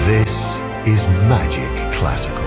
This is Magic Classical.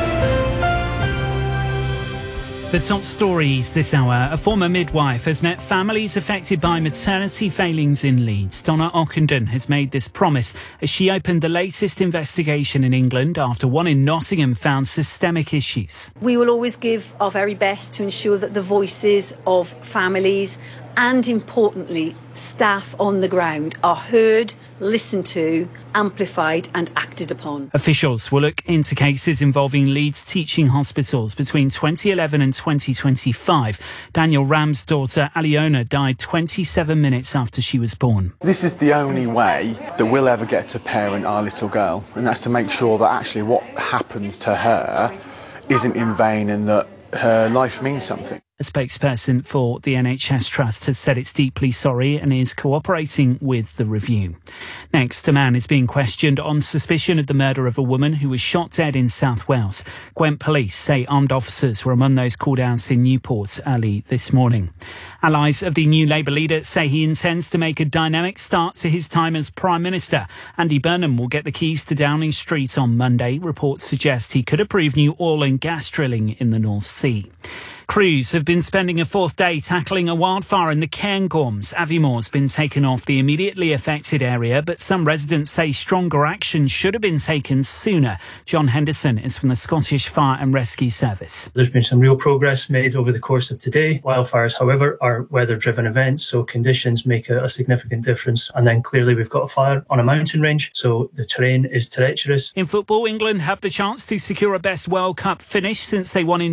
The top stories this hour. A former midwife has met families affected by maternity failings in Leeds. Donna Ockenden has made this promise as she opened the latest investigation in England after one in Nottingham found systemic issues. We will always give our very best to ensure that the voices of families and, importantly, staff on the ground are heard, listened to, amplified and acted upon. Officials will look into cases involving Leeds teaching hospitals between 2011 and 2025. Daniel Ram's daughter Aliona died 27 minutes after she was born. This is the only way that we'll ever get to parent our little girl, and that's to make sure that actually what happens to her isn't in vain and that her life means something. A spokesperson for the NHS Trust has said it's deeply sorry and is cooperating with the review. Next, a man is being questioned on suspicion of the murder of a woman who was shot dead in South Wales. Gwent police say armed officers were among those called out in Newport early this morning. Allies of the new Labour leader say he intends to make a dynamic start to his time as Prime Minister. Andy Burnham will get the keys to Downing Street on Monday. Reports suggest he could approve new oil and gas drilling in the North Sea. Crews have been spending a fourth day tackling a wildfire in the Cairngorms. Aviemaw's been taken off the immediately affected area, but some residents say stronger action should have been taken sooner. John Henderson is from the Scottish Fire and Rescue Service. There's been some real progress made over the course of today. Wildfires, however, are weather-driven events, so conditions make a significant difference. And then clearly we've got a fire on a mountain range, so the terrain is treacherous. In football, England have the chance to secure a best World Cup finish since they won in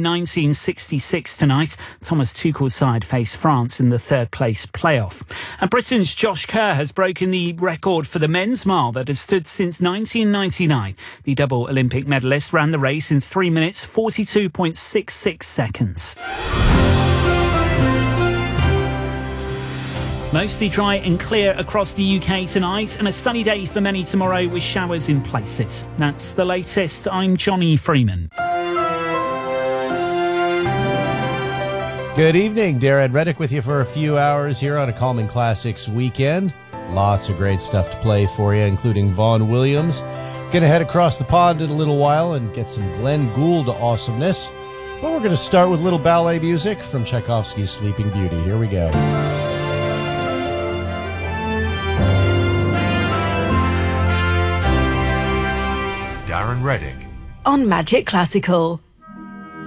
1966. Tonight, Thomas Tuchel's side face France in the third place playoff. And Britain's Josh Kerr has broken the record for the men's mile that has stood since 1999. The double Olympic medalist ran the race in 3 minutes 42.66 seconds. Mostly dry and clear across the UK tonight, and a sunny day for many tomorrow with showers in places. That's the latest. I'm Johnny Freeman. Good evening, Darren Reddick with you for a few hours here on a Calming Classics weekend. Lots of great stuff to play for you, including Vaughan Williams. Gonna head across the pond in a little while and get some Glenn Gould awesomeness. But we're gonna start with little ballet music from Tchaikovsky's Sleeping Beauty. Here we go. Darren Reddick on Magic Classical.